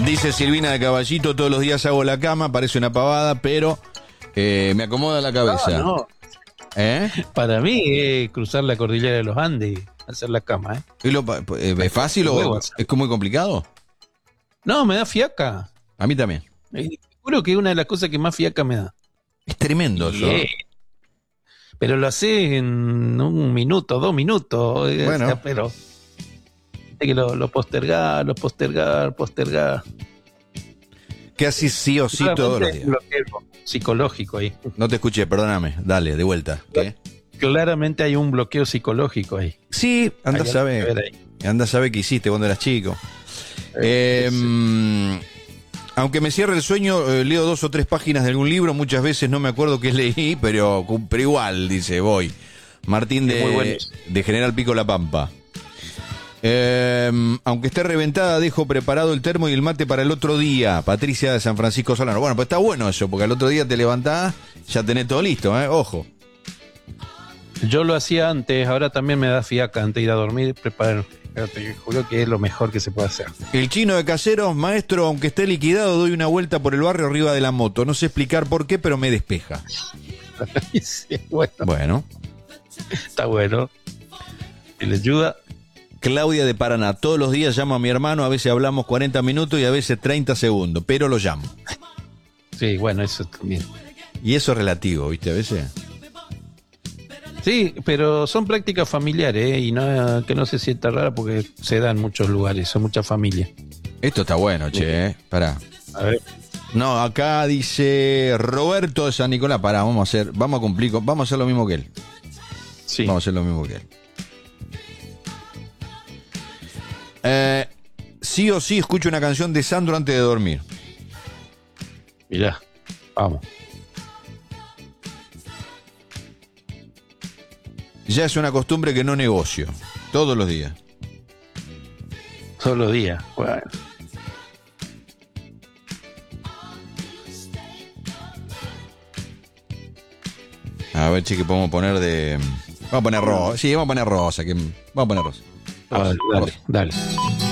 Dice Silvina de Caballito, todos los días hago la cama, parece una pavada, pero me acomoda la cabeza. No. Para mí cruzar la cordillera de los Andes, hacer la cama. ¿Es fácil o es muy complicado? No, me da fiaca. A mí también. Seguro que es una de las cosas que más fiaca me da. Es tremendo eso. Pero lo haces en 1 minuto, 2 minutos. Bueno. O sea, pero hay que lo postergar. Que así sí o sí todos los días. Bloqueo psicológico ahí. No te escuché, perdóname. Dale, de vuelta. ¿Qué? Claramente hay un bloqueo psicológico ahí. Sí, anda a saber. Anda a saber qué hiciste cuando eras chico. Aunque me cierre el sueño, leo 2 o 3 páginas de algún libro. Muchas veces no me acuerdo qué leí, pero igual, dice, voy. Martín de General Pico La Pampa. Aunque esté reventada, dejo preparado el termo y el mate para el otro día. Patricia de San Francisco Solano. Bueno, pues está bueno eso, porque al otro día te levantás, ya tenés todo listo, ojo. Yo lo hacía antes, ahora también me da fiaca antes de ir a dormir, preparar. Te juro que es lo mejor que se puede hacer. El Chino de Caseros, maestro, aunque esté liquidado, doy una vuelta por el barrio arriba de la moto. No sé explicar por qué, pero me despeja. Sí, bueno. Está bueno. ¿Y le ayuda? Claudia de Paraná, todos los días llamo a mi hermano, a veces hablamos 40 minutos y a veces 30 segundos, pero lo llamo. Sí, bueno, eso también. Y eso es relativo, ¿viste? A veces. Sí, pero son prácticas familiares, y no, que no se sienta rara porque se da en muchos lugares, son muchas familias. Esto está bueno, che, pará. A ver. No, acá dice Roberto de San Nicolás, pará, vamos a hacer lo mismo que él. Sí. Vamos a hacer lo mismo que él. Sí o sí escucho una canción de Sandro antes de dormir. Mirá, vamos. Ya es una costumbre que no negocio. Todos los días. Todos los días, bueno. A ver, che, que podemos poner de... Vamos a poner rosa. Sí, vamos a poner rosa. Vamos a poner rosa. Dale.